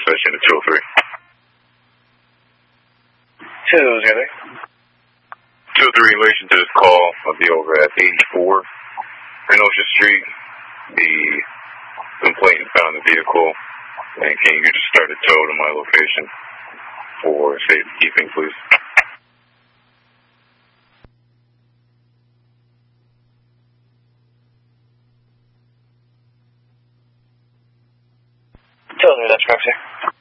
dispatch into 203. 203, in relation to this call, I'll be over at 84 Kenosha Street. The complainant found the vehicle, and can you just start a tow to my location for safekeeping, please? Tell me that's correct, sir.